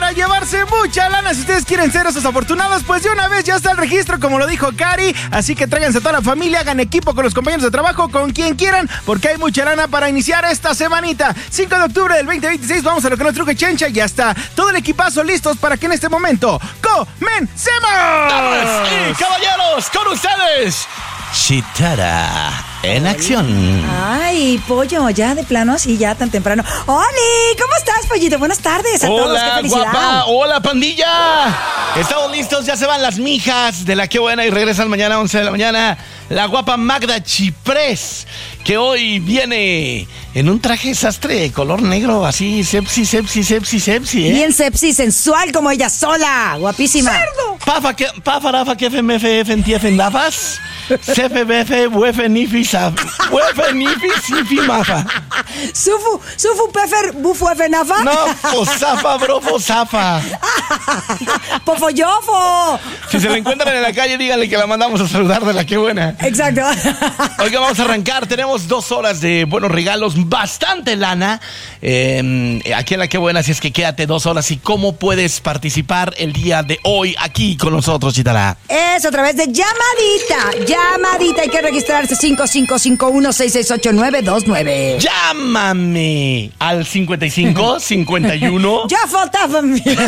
para llevarse mucha lana. Si ustedes quieren ser esos afortunados, pues de una vez ya está el registro, como lo dijo Cari. Así que tráiganse a toda la familia, hagan equipo con los compañeros de trabajo, con quien quieran, porque hay mucha lana para iniciar esta semanita. 5 de octubre del 2026, vamos a lo que nos truje Chencha. Ya está todo el equipazo listos para que en este momento ¡comencemos! Damas y caballeros, con ustedes, Chitara en acción. Ay, pollo, ya de plano así, ya tan temprano. ¡Oli! ¿Cómo estás, pollito? Buenas tardes a todos. ¡Qué Hola, felicidad! guapa. Hola, pandilla. Estamos listos, ya se van las mijas de la Qué Buena y regresan mañana a 11 de la mañana. La guapa Magda Chiprés, que hoy viene en un traje sastre color negro, así, sepsi, ¿eh? Bien sepsi, sensual como ella sola. Guapísima. ¡Cerdo! Pafa, Rafa, que FMF, NTF, Nafas, CFBF, Nifis, Mafa. Sufu, Pefer, Bufu, Nafa. No, Fosafa, bro, Fosafa. Pofoyofo. Si se la encuentran en la calle, díganle que la mandamos a saludar de la Qué Buena. Exacto. Oiga, vamos a arrancar. Tenemos 2 horas de buenos regalos, bastante lana. Aquí en la Qué Buena, así es que quédate 2 horas. ¿Y cómo puedes participar el día de hoy aquí con nosotros, Chitara? Es a través de llamadita. Hay que registrarse 5551-668-929. Llámame al 55 51 Ya faltaba.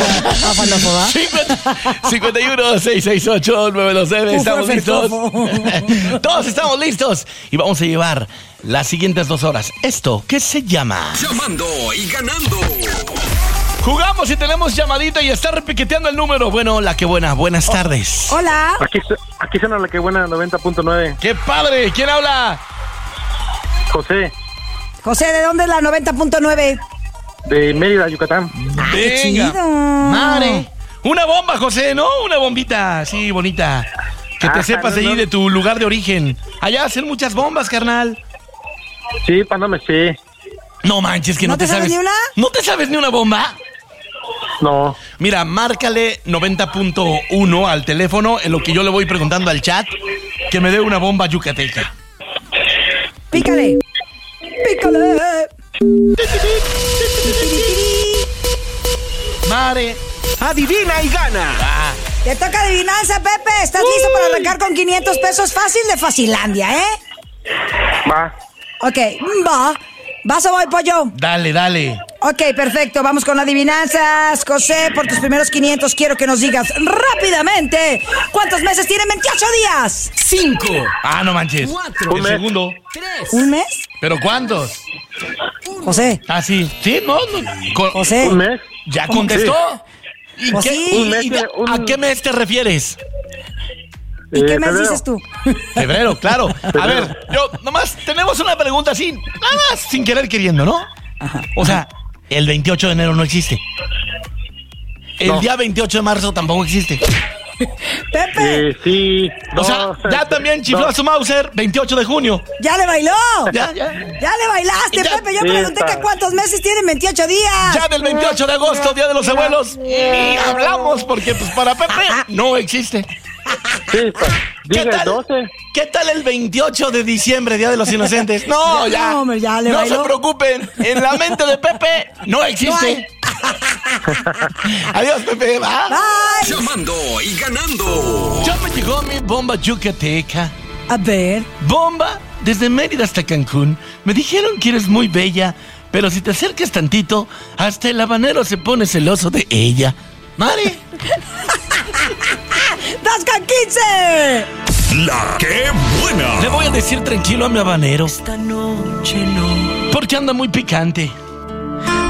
51 668 929. Estamos listos. Todos estamos listos y vamos a llevar las siguientes 2 horas. Esto, ¿qué se llama? Llamando y ganando. Jugamos y tenemos llamadita y está repiqueteando el número. Bueno, la Qué Buena, buenas tardes. Hola. Aquí suena la Qué Buena 90.9. ¡Qué padre! ¿Quién habla? José, José, ¿de dónde es la 90.9? de Mérida, Yucatán. ¡Qué Venga. chido! Madre. Una bomba, José, ¿no? Una bombita así bonita. Que te sepas de ahí de tu lugar de origen. Allá hacen muchas bombas, carnal. Sí, pándame, sí. No manches, que ¿No no te te sabes sabes. ni una? ¿No te sabes ni una bomba? No. Mira, márcale 90.1 al teléfono en lo que yo le voy preguntando al chat que me dé una bomba yucateca. Pícale. Mare. Adivina y gana. Te toca adivinanza, Pepe. ¿Estás listo para arrancar con 500 pesos fácil de Facilandia, Va. Ok, va. ¿Vas o voy, pollo? Dale. Ok, perfecto. Vamos con adivinanzas. José, por tus primeros 500 quiero que nos digas rápidamente ¿cuántos meses tienen 28 días? 5, Ah, no manches. 4, El segundo. 3, ¿Un mes? ¿Pero cuántos? José. Ah, sí. Sí, no. José. ¿Un mes? ¿Ya contestó? ¿Y Pues qué- sí. y- Un mes, y- un- ¿A qué mes te refieres? ¿Y qué mes febrero. dices tú? Febrero, claro. A ver, nomás tenemos una pregunta así, nada más sin querer queriendo, ¿no? O sea, el 28 de enero no existe. El día 28 de marzo tampoco existe. Pepe, Sí. O sea, ya también chifló a su Mauser 28 de junio. ya le bailó. Ya. Ya le bailaste, Ya. Pepe. Yo Sí, pregunté está. que cuántos meses tienen 28 días. Ya del 28 de agosto, Día de los Abuelos, ni hablamos porque pues para Pepe no existe. Sí, dije tal? 12. ¿Qué tal el 28 de diciembre, Día de los Inocentes? No, ya. No, hombre, ya le no bailó. se preocupen, en la mente de Pepe no existe. Adiós, Pepe. ¿va? Bye. llamando y ganando. Ya me llegó mi bomba yucateca. A ver. Bomba desde Mérida hasta Cancún. Me dijeron que eres muy bella, pero si te acercas tantito, hasta el habanero se pone celoso de ella. Mari. 2:15. La Qué Buena. Le voy a decir tranquilo a mi habanero. Esta noche no. Porque anda muy picante.